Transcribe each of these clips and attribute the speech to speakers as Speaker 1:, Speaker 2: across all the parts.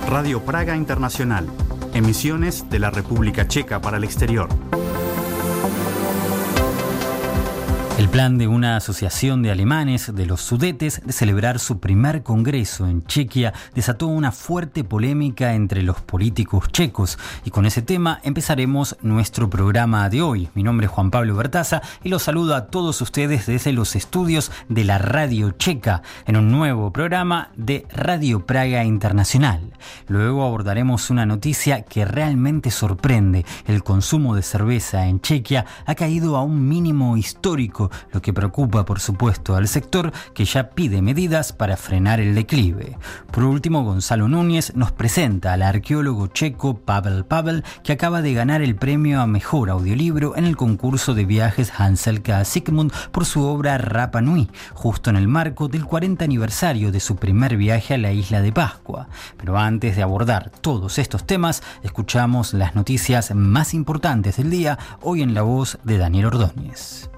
Speaker 1: Radio Praga Internacional, emisiones de la República Checa para el exterior.
Speaker 2: El plan de una asociación de alemanes de los Sudetes de celebrar su primer congreso en Chequia desató una fuerte polémica entre los políticos checos, y con ese tema empezaremos nuestro programa de hoy. Mi nombre es Juan Pablo Bertaza y los saludo a todos ustedes desde los estudios de la Radio Checa en un nuevo programa de Radio Praga Internacional. Luego abordaremos una noticia que realmente sorprende. El consumo de cerveza en Chequia ha caído a un mínimo histórico, lo que preocupa, por supuesto, al sector, que ya pide medidas para frenar el declive. Por último, Gonzalo Núñez nos presenta al arqueólogo checo Pavel Pavel, que acaba de ganar el premio a Mejor Audiolibro en el concurso de viajes Hanselka Sigmund por su obra Rapa Nui, justo en el marco del 40 aniversario de su primer viaje a la isla de Pascua. Pero antes de abordar todos estos temas, escuchamos las noticias más importantes del día, hoy en la voz de Daniel Ordóñez.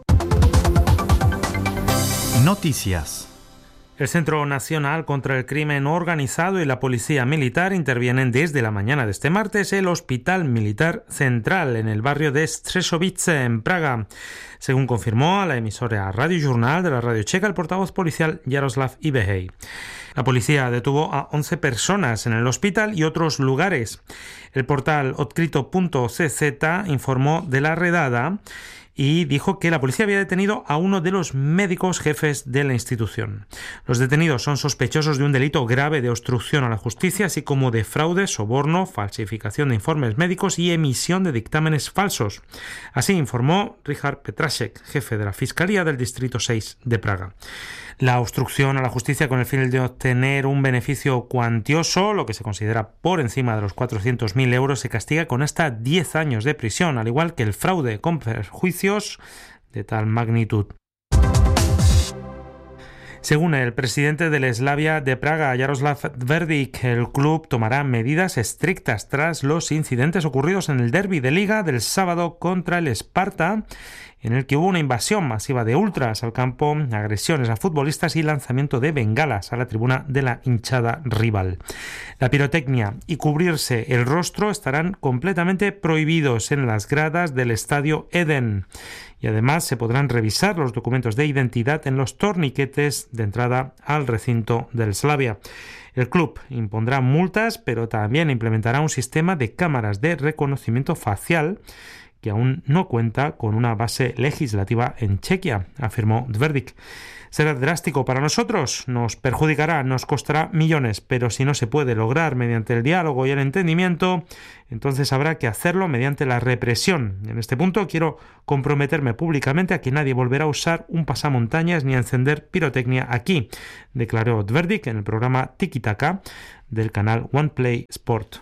Speaker 1: Noticias.
Speaker 3: El Centro Nacional contra el Crimen Organizado y la Policía Militar intervienen desde la mañana de este martes el Hospital Militar Central en el barrio de Střešovice, en Praga. Según confirmó a la emisora Radio Journal de la Radio Checa el portavoz policial Jaroslav Ibehej. La policía detuvo a 11 personas en el hospital y otros lugares. El portal Odkrito.cz informó de la redada y dijo que la policía había detenido a uno de los médicos jefes de la institución. Los detenidos son sospechosos de un delito grave de obstrucción a la justicia, así como de fraude, soborno, falsificación de informes médicos y emisión de dictámenes falsos. Así informó Richard Petrasek, jefe de la Fiscalía del Distrito 6 de Praga. La obstrucción a la justicia con el fin de obtener un beneficio cuantioso, lo que se considera por encima de los 400.000 euros, se castiga con hasta 10 años de prisión, al igual que el fraude con perjuicios de tal magnitud. Según el presidente del Slavia de Praga, Jaroslav Tvrdik, el club tomará medidas estrictas tras los incidentes ocurridos en el derbi de Liga del sábado contra el Sparta, en el que hubo una invasión masiva de ultras al campo, agresiones a futbolistas y lanzamiento de bengalas a la tribuna de la hinchada rival. La pirotecnia y cubrirse el rostro estarán completamente prohibidos en las gradas del estadio Eden. Y además se podrán revisar los documentos de identidad en los torniquetes de entrada al recinto del Slavia. El club impondrá multas, pero también implementará un sistema de cámaras de reconocimiento facial que aún no cuenta con una base legislativa en Chequia, afirmó Tvrdik. Será drástico para nosotros, nos perjudicará, nos costará millones, pero si no se puede lograr mediante el diálogo y el entendimiento, entonces habrá que hacerlo mediante la represión. En este punto quiero comprometerme públicamente a que nadie volverá a usar un pasamontañas ni a encender pirotecnia aquí, declaró Tvrdik en el programa Tiki Taka del canal OnePlay Sport.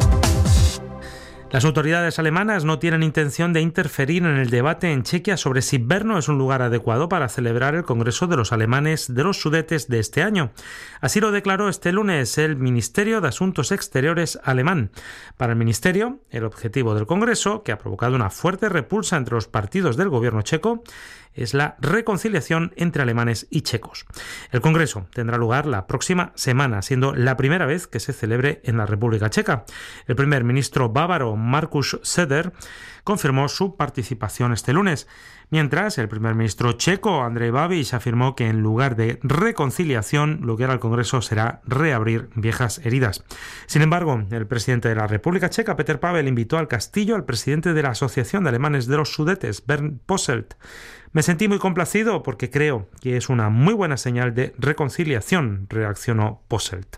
Speaker 3: Las autoridades alemanas no tienen intención de interferir en el debate en Chequia sobre si Brno es un lugar adecuado para celebrar el Congreso de los Alemanes de los Sudetes de este año. Así lo declaró este lunes el Ministerio de Asuntos Exteriores alemán. Para el Ministerio, el objetivo del Congreso, que ha provocado una fuerte repulsa entre los partidos del gobierno checo, es la reconciliación entre alemanes y checos. El Congreso tendrá lugar la próxima semana, siendo la primera vez que se celebre en la República Checa. El primer ministro bávaro Markus Söder confirmó su participación este lunes, mientras el primer ministro checo Andrej Babiš afirmó que en lugar de reconciliación, lo que hará el Congreso será reabrir viejas heridas. Sin embargo, el presidente de la República Checa, Petr Pavel, invitó al castillo al presidente de la Asociación de Alemanes de los Sudetes, Bernd Posselt. Me sentí muy complacido porque creo que es una muy buena señal de reconciliación, reaccionó Posselt.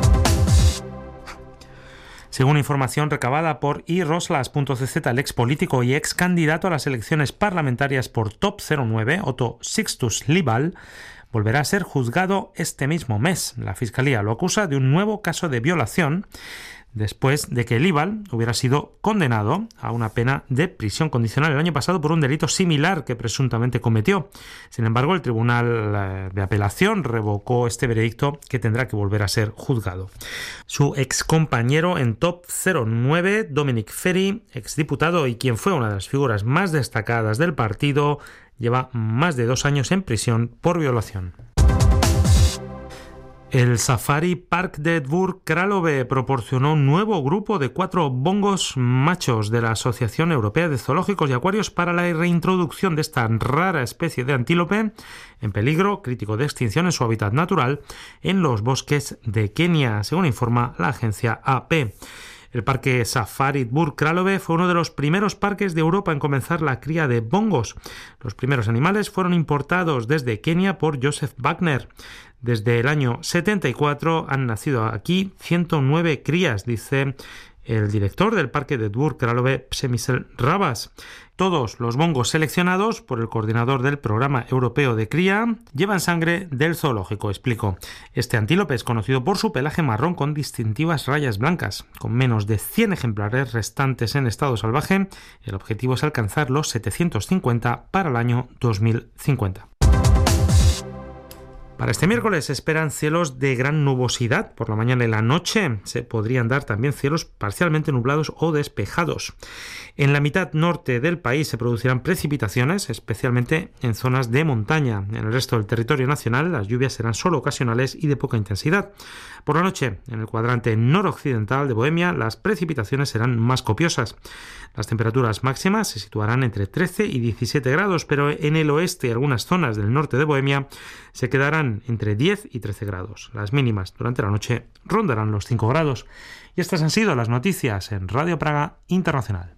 Speaker 3: Según información recabada por iroslas.cz, el ex político y ex candidato a las elecciones parlamentarias por Top 09, Otto Sixtus Libal, volverá a ser juzgado este mismo mes. La Fiscalía lo acusa de un nuevo caso de violación después de que Libal hubiera sido condenado a una pena de prisión condicional el año pasado por un delito similar que presuntamente cometió. Sin embargo, el Tribunal de Apelación revocó este veredicto, que tendrá que volver a ser juzgado. Su excompañero en Top 09, Dominic Ferry, exdiputado y quien fue una de las figuras más destacadas del partido, lleva más de 2 años en prisión por violación. El Safari Park de Dvůr Králové proporcionó un nuevo grupo de 4 bongos machos de la Asociación Europea de Zoológicos y Acuarios para la reintroducción de esta rara especie de antílope en peligro crítico de extinción en su hábitat natural en los bosques de Kenia, según informa la agencia AP. El parque Safari Dvůr Králové fue uno de los primeros parques de Europa en comenzar la cría de bongos. Los primeros animales fueron importados desde Kenia por Joseph Wagner. Desde el año 74 han nacido aquí 109 crías, dice el director del parque de Dvůr Králové, Přemysl Rabas. Todos los bongos seleccionados por el coordinador del programa europeo de cría llevan sangre del zoológico, explicó. Este antílope es conocido por su pelaje marrón con distintivas rayas blancas. Con menos de 100 ejemplares restantes en estado salvaje, el objetivo es alcanzar los 750 para el año 2050. Para este miércoles se esperan cielos de gran nubosidad. Por la mañana y la noche se podrían dar también cielos parcialmente nublados o despejados. En la mitad norte del país se producirán precipitaciones, especialmente en zonas de montaña. En el resto del territorio nacional las lluvias serán solo ocasionales y de poca intensidad. Por la noche, en el cuadrante noroccidental de Bohemia, las precipitaciones serán más copiosas. Las temperaturas máximas se situarán entre 13 y 17 grados, pero en el oeste y algunas zonas del norte de Bohemia se quedarán entre 10 y 13 grados. Las mínimas durante la noche rondarán los 5 grados. Y estas han sido las noticias en Radio Praga Internacional.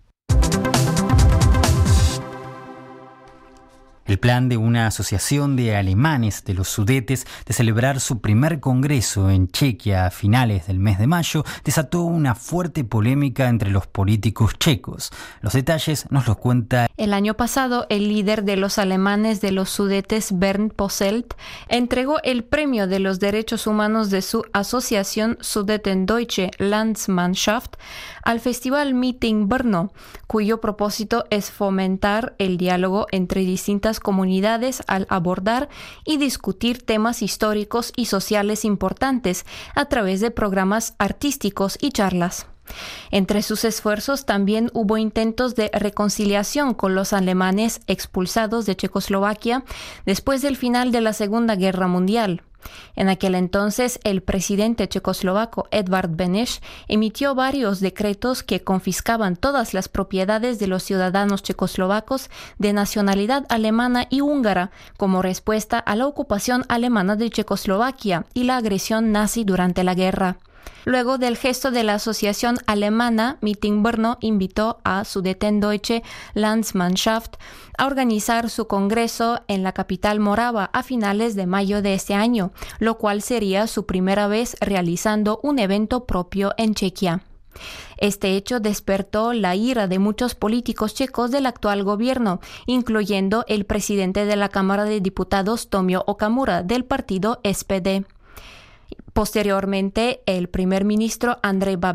Speaker 2: El plan de una asociación de alemanes de los Sudetes de celebrar su primer congreso en Chequia a finales del mes de mayo desató una fuerte polémica entre los políticos checos. Los detalles nos los cuenta.
Speaker 4: El año pasado, el líder de los alemanes de los Sudetes, Bernd Posselt, entregó el premio de los derechos humanos de su asociación Sudetendeutsche Landsmannschaft al festival Meeting Brno, cuyo propósito es fomentar el diálogo entre distintas comunidades al abordar y discutir temas históricos y sociales importantes a través de programas artísticos y charlas. Entre sus esfuerzos también hubo intentos de reconciliación con los alemanes expulsados de Checoslovaquia después del final de la Segunda Guerra Mundial. En aquel entonces, el presidente checoslovaco Edvard Beneš emitió varios decretos que confiscaban todas las propiedades de los ciudadanos checoslovacos de nacionalidad alemana y húngara como respuesta a la ocupación alemana de Checoslovaquia y la agresión nazi durante la guerra. Luego del gesto de la asociación alemana, Meeting Brno invitó a Sudetendeutsche Landsmannschaft a organizar su congreso en la capital morava a finales de mayo de este año, lo cual sería su primera vez realizando un evento propio en Chequia. Este hecho despertó la ira de muchos políticos checos del actual gobierno, incluyendo el presidente de la Cámara de Diputados, Tomio Okamura, del partido SPD. Posteriormente, el primer ministro Andrej Babiš